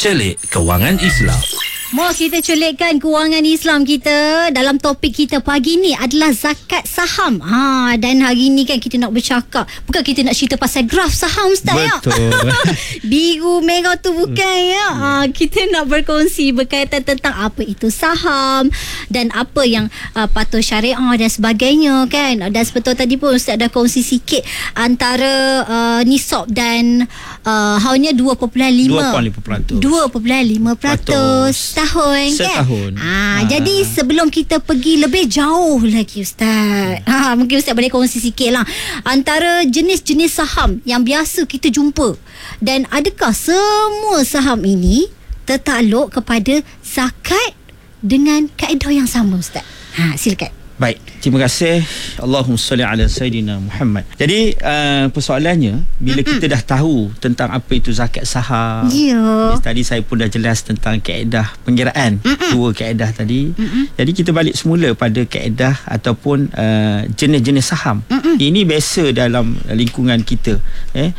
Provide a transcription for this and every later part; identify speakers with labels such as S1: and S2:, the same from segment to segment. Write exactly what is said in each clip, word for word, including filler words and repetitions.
S1: Celik Kewangan Islam.
S2: Mau kita culikkan kewangan Islam kita. Dalam topik kita pagi ni adalah zakat saham. Ha, dan hari ni kan kita nak bercakap, bukan kita nak cerita pasal graf saham, Ustaz.
S3: Betul.
S2: Ya? Biru merah tu bukan ya. Ha, kita nak berkongsi berkaitan tentang apa itu saham dan apa yang uh, patuh syariah dan sebagainya kan. Dan sebetul tadi pun Ustaz dah kongsi sikit antara uh, nisab dan uh, hanya dua perpuluhan lima dua perpuluhan lima peratus tahun
S3: setahun.
S2: Kan? Ha, ha. Jadi sebelum kita pergi lebih jauh lagi Ustaz, ha, mungkin Ustaz boleh kongsi sikit lah antara jenis-jenis saham yang biasa kita jumpa, dan adakah semua saham ini tertakluk kepada zakat dengan kaedah yang sama, Ustaz? Ha, silakan.
S3: Baik, terima kasih. Allahumma salli ala Sayyidina Muhammad. Jadi uh, persoalannya, bila Mm-mm. kita dah tahu tentang apa itu zakat saham,
S2: yeah.
S3: tadi saya pun dah jelas tentang kaedah pengiraan, Mm-mm. dua kaedah tadi. Mm-mm. Jadi kita balik semula pada kaedah ataupun uh, jenis-jenis saham. Mm-mm. Ini biasa dalam lingkungan kita, eh?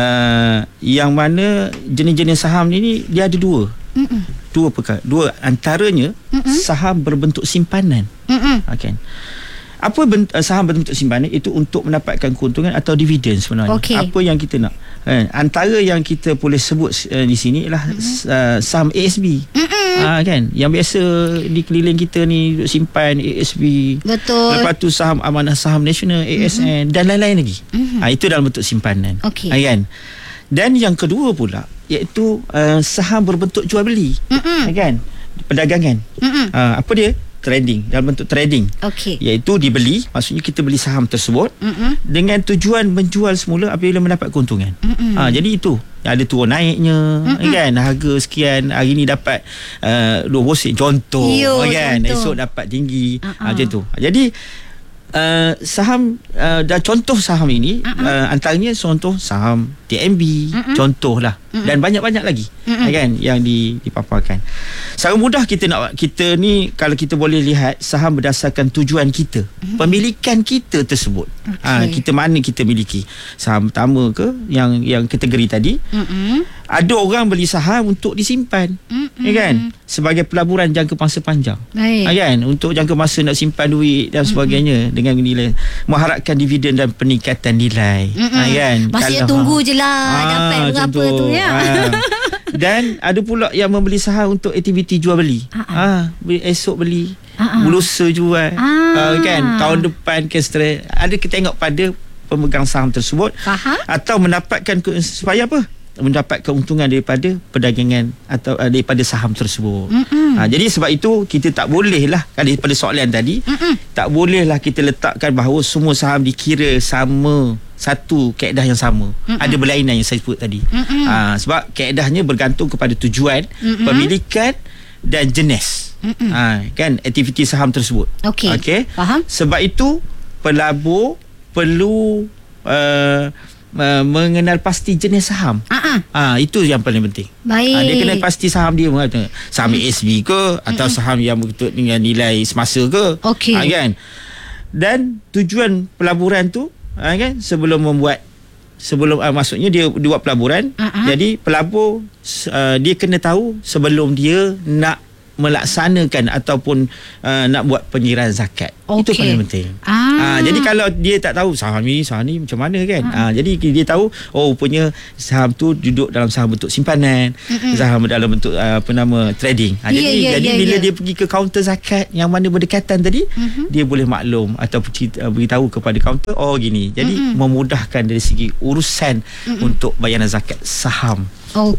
S3: uh, yang mana jenis-jenis saham ini dia ada dua. Mm-mm. Dua perkara, dua antaranya Mm-mm. saham berbentuk simpanan. Okay. Apa bent- saham berbentuk simpanan itu untuk mendapatkan keuntungan atau dividen sebenarnya.
S2: Okay.
S3: Apa yang kita nak? Eh, antara yang kita boleh sebut uh, di sini ialah uh, saham A S B. Ah, kan? Yang biasa di keliling kita ni simpan A S B.
S2: Betul.
S3: Lepas tu saham Amanah Saham Nasional A S N mm-hmm. dan lain-lain lagi. Mm-hmm. Ah, itu dalam bentuk simpanan.
S2: Okay.
S3: Ah, kan? Dan yang kedua pula iaitu uh, saham berbentuk jual beli. Mm-hmm. Kan? Perdagangan. Mm-hmm. Uh, apa dia? Trading, dalam bentuk trading.
S2: Okey.
S3: Iaitu dibeli, maksudnya kita beli saham tersebut Mm-mm. dengan tujuan menjual semula apabila mendapat keuntungan. Ha, jadi itu ada turun naiknya. Mm-mm. Kan, harga sekian hari ni dapat uh, dua puluh sen contoh. Yo, kan, contoh. Esok dapat tinggi. Uh-uh. Ha, macam tu. Jadi Uh, saham uh, dah contoh saham ini uh-uh. uh, antaranya contoh saham T M B, uh-uh. contohlah, uh-uh. dan banyak-banyak lagi, uh-uh. kan, yang di, dipaparkan. Secara mudah kita nak, kita ni kalau kita boleh lihat saham berdasarkan tujuan kita, uh-uh. pemilikan kita tersebut. Okay. Uh, kita mana kita miliki saham pertama ke yang yang kategori tadi. Uh-uh. Ada orang beli saham untuk disimpan, uh-uh. ya kan, sebagai pelaburan jangka masa panjang. Baik. Ha, kan, untuk jangka masa nak simpan duit dan sebagainya, uh-uh. dengan nilai, mengharapkan dividen dan peningkatan nilai. Ha, kan,
S2: maksudnya kalau, tunggu je lah ha, dapat berapa tu ya. Ha. Dan ada pula yang membeli saham untuk aktiviti jual beli. Ha, beli, esok beli, ha, lusa jual. Ha. Ha, kan, tahun depan ke seterusnya. Ada kita tengok pada pemegang saham tersebut. Faham? Atau mendapatkan ke, supaya apa? Mendapat keuntungan daripada perdagangan atau uh, daripada saham tersebut. Ha, jadi sebab itu kita tak boleh lah, daripada soalan tadi, Mm-mm. tak boleh lah kita letakkan bahawa semua saham dikira sama, satu kaedah yang sama. Mm-mm. Ada berlainan yang saya sebut tadi. Ha, sebab kaedahnya bergantung kepada tujuan, Mm-mm. pemilikan dan jenis. Ha, kan, aktiviti saham tersebut. Okey. Okay? Faham? Sebab itu pelabur perlu uh, Uh, mengenal pasti jenis saham. Uh-uh. Ha, itu yang paling penting. Baik. Ha, dia kenal pasti saham dia, mengatakan saham A S B ke atau Mm-mm. saham yang berkaitan dengan nilai semasa ke. Okey. Ha, kan? Dan tujuan pelaburan tu, ha, kan, sebelum membuat sebelum uh, maksudnya dia buat pelaburan, uh-uh. jadi pelabur uh, dia kena tahu sebelum dia nak melaksanakan ataupun uh, nak buat penyerahan zakat. Okay. Itu paling penting. Ah. Uh, jadi kalau dia tak tahu saham ni, saham ni macam mana kan. Ah. Uh, jadi dia tahu, oh punya saham tu duduk dalam saham bentuk simpanan, Mm-mm. saham dalam bentuk uh, apa nama trading. Uh, yeah, jadi yeah, jadi yeah, bila yeah. dia pergi ke kaunter zakat yang mana berdekatan tadi, mm-hmm. dia boleh maklum atau uh, beritahu kepada kaunter, oh gini. Jadi Mm-mm. memudahkan dari segi urusan Mm-mm. untuk bayaran zakat saham.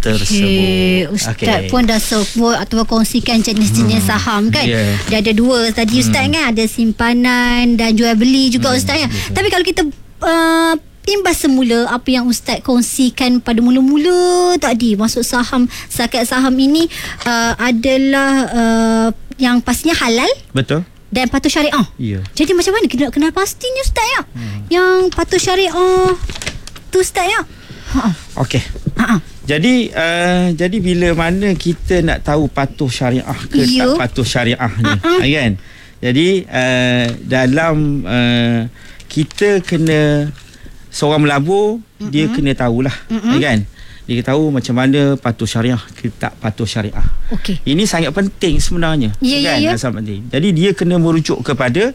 S2: Okey, Ustaz okay. pun dah sebut atau kongsikan jenis-jenis hmm. saham kan. Yeah. Dia ada dua tadi Ustaz, hmm. kan, ada simpanan dan jual beli juga, hmm. Ustaz ya. Betul. Tapi kalau kita uh, imbas semula apa yang Ustaz kongsikan pada mula-mula tadi, masuk saham, zakat saham ini uh, adalah uh, yang pastinya halal. Betul. Dan patuh syariah. Yeah. Jadi macam mana kita nak kenal pastinya Ustaz ya? Hmm. Yang patuh syariah tu Ustaz ya? Ha. Okey. Ha. Jadi uh, jadi bila mana kita nak tahu patuh syariah ke you. tak patuh syariah ni, uh-uh. kan? Jadi uh, dalam uh, kita kena seorang melabur, uh-uh. dia kena tahulah, uh-uh. kan?
S3: dia tahu macam mana patuh syariah ke tak patuh syariah.
S2: Okey.
S3: Ini sangat penting sebenarnya.
S2: Ya,
S3: kan?
S2: ya, ya.
S3: Sangat penting. Jadi dia kena merujuk kepada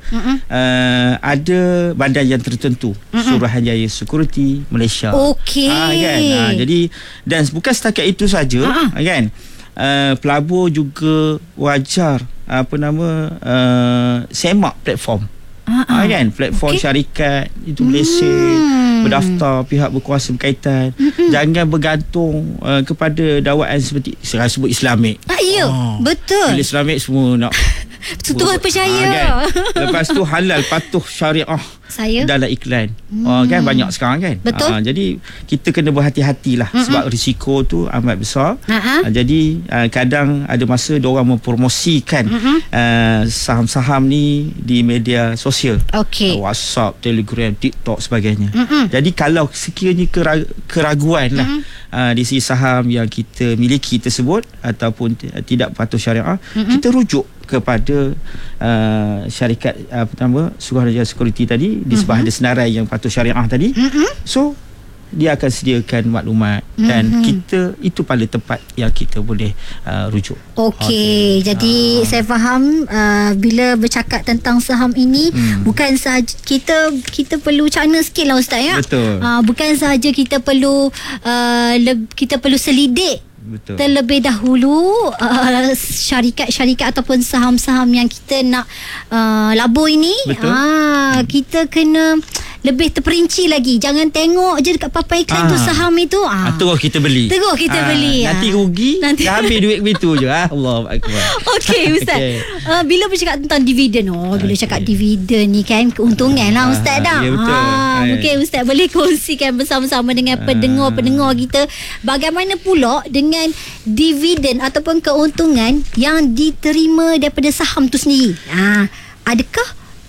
S3: uh, ada badan yang tertentu, Mm-mm. Suruhanjaya Security Malaysia.
S2: Okey.
S3: Ha, kan? Ha, jadi dan bukan setakat itu saja, ha, kan? Uh, pelabur juga wajar apa nama uh, semak platform. Ha, kan? Platform okay. syarikat itu Malaysia hmm. berdaftar, pihak berkuasa berkaitan. Mm-mm. Jangan bergantung uh, kepada dakwaan seperti saya sebut Islamik.
S2: Ah, ya, oh. betul.
S3: Bila Islamik semua nak
S2: betul percaya. Ha, kan?
S3: Lepas tu halal patuh syariah
S2: saya
S3: dalam iklan. Hmm. Oh, kan banyak sekarang kan.
S2: Betul.
S3: Ha, jadi kita kena berhati-hatilah Mm-mm. sebab risiko tu amat besar. Ha, jadi uh, kadang ada masa diorang mempromosikan uh, saham-saham ni di media sosial.
S2: Okay.
S3: Uh, WhatsApp, Telegram, TikTok sebagainya. Mm-mm. Jadi kalau sekiranya kera- keraguan lah uh, di sisi saham yang kita miliki tersebut ataupun t- tidak patuh syariah, Mm-mm. kita rujuk kepada uh, syarikat apa nama Suruhanjaya Security tadi di sebelah mm-hmm. ada senarai yang patuh syariah tadi. Mm-hmm. So dia akan sediakan maklumat mm-hmm. dan kita itu paling tepat yang kita boleh uh, rujuk.
S2: Okey, okay. Jadi uh. saya faham uh, bila bercakap tentang saham ini hmm. bukan sahaja kita kita perlu cakna sikit lah Ustaz ya.
S3: Betul.
S2: Uh, bukan sahaja kita perlu uh, le- kita perlu selidik. Betul. Terlebih dahulu uh, syarikat-syarikat ataupun saham-saham yang kita nak uh, labur ini, uh, kita kena lebih terperinci lagi. Jangan tengok je dekat papan iklan ah. tu saham itu. Ah.
S3: Terus kita beli.
S2: Terus kita ah. beli.
S3: Nanti rugi, nanti dah habis duit begitu je. Ah. Allahu akbar.
S2: Okey Ustaz. Okay. Uh, bila bercakap tentang dividen, oh bila okay. cakap dividen ni kan keuntungan lah Ustaz dah.
S3: Ya, betul.
S2: Ah, mungkin Ustaz boleh kongsikan bersama-sama dengan pendengar-pendengar kita bagaimana pula dengan dividen ataupun keuntungan yang diterima daripada saham tu sendiri. Ah, adakah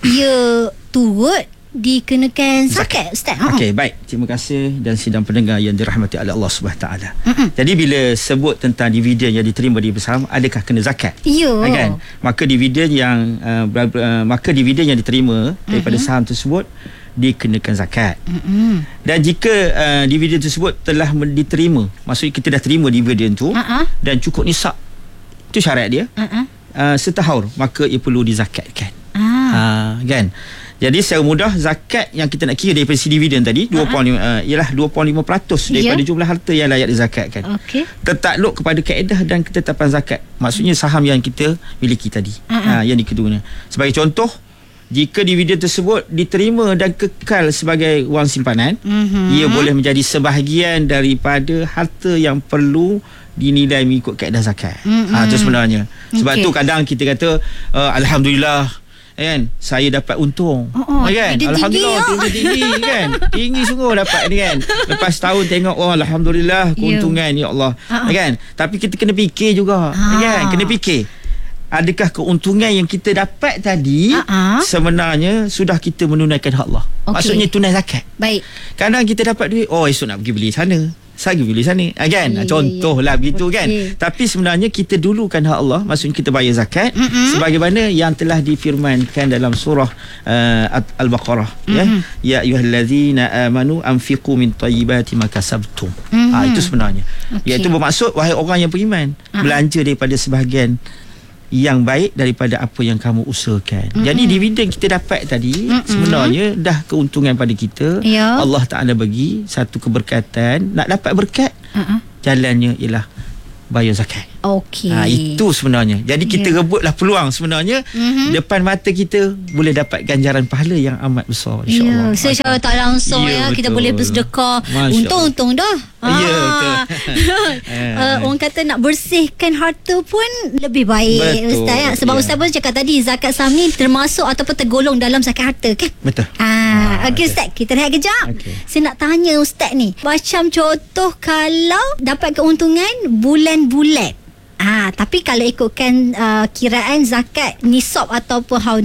S2: ia turut dikenakan zakat Ustaz?
S3: Okey, baik. Terima kasih dan sidang pendengar yang dirahmati oleh Allah Subhanahu taala. Jadi bila sebut tentang dividen yang diterima di saham, adakah kena zakat?
S2: Ya.
S3: Kan? Maka dividen yang uh, uh, maka dividen yang diterima daripada uh-huh. saham tersebut dikenakan zakat. Uh-huh. Dan jika uh, dividen tersebut telah diterima, maksudnya kita dah terima dividen tu uh-huh. dan cukup nisab, itu syarat dia. Uh-huh. Uh, setahun, maka ia perlu dizakatkan. Uh-huh. Uh, kan? Jadi secara mudah zakat yang kita nak kira daripada si dividen tadi uh-huh. dua perpuluhan lima uh, ialah dua perpuluhan lima peratus daripada yeah. jumlah harta yang layak dizakatkan. Okey. Tertakluk kepada kaedah dan ketetapan zakat. Maksudnya saham yang kita miliki tadi. Uh-huh. Uh, yang diketuanya. Sebagai contoh, jika dividen tersebut diterima dan kekal sebagai wang simpanan, uh-huh. ia boleh menjadi sebahagian daripada harta yang perlu dinilai mengikut kaedah zakat. Uh-huh. Ha, itu sebenarnya. Sebab okay. tu kadang kita kata uh, alhamdulillah kan saya dapat untung. Oh, oh, kan alhamdulillah tinggi, tinggi kan tinggi sungguh dapat ni kan. Lepas tahun tengok oh alhamdulillah keuntungan ya, ya Allah. Uh-huh. Kan tapi kita kena fikir juga uh-huh. kan kena fikir adakah keuntungan yang kita dapat tadi uh-huh. sebenarnya sudah kita menunaikan hak Allah. Okay. Maksudnya tunai zakat.
S2: Baik.
S3: Kadang kita dapat duit, oh esok nak pergi beli sana, saya pergi beli sana, kan? Yeah, contohlah yeah. begitu okay. kan. Tapi sebenarnya kita dulukan hak Allah, maksudnya kita bayar zakat mm-hmm. sebagaimana yang telah difirmankan dalam surah uh, Al-Baqarah mm-hmm. ya. Ya ayyuhallazina amanu anfiqu min thayyibati ma kasabtum. Mm-hmm. Ha, itu sebenarnya. Okay. Iaitu bermaksud wahai orang yang beriman, uh-huh. belanja daripada sebahagian yang baik daripada apa yang kamu usahakan. Mm-hmm. Jadi dividen kita dapat tadi mm-hmm. sebenarnya dah keuntungan pada kita. Yeah. Allah Ta'ala bagi satu keberkatan. Nak dapat berkat, uh-huh. jalannya ialah bayar zakat.
S2: Okey.
S3: Ha, itu sebenarnya. Jadi kita yeah. rebutlah peluang sebenarnya mm-hmm. depan mata kita boleh dapat ganjaran pahala yang amat besar insya-Allah.
S2: Ya, secara tak langsung ya, ya kita boleh bersedekah. Untung-untung dah.
S3: Ya, ah. betul.
S2: uh, orang kata nak bersihkan harta pun lebih baik betul. Ustaz ya. Sebab ya. Ustaz pun cakap tadi zakat saham ni termasuk ataupun tergolong dalam zakat harta kan?
S3: Betul.
S2: Ah, ah okey Ustaz, kita rehat kejap. Okay. Saya nak tanya Ustaz ni, macam contoh kalau dapat keuntungan bulan-bulan. Ah, tapi kalau ikutkan uh, kiraan zakat nisab ataupun haul